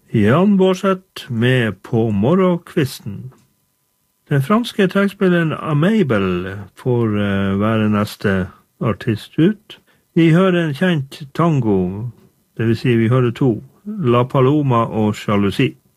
Jan Bårdseth med På morgenkvisten. Den franske trekkspilleren Amabel får være neste artist ut. Vi hører en kjent tango, det vil si vi hører to, La Paloma og Jalousie.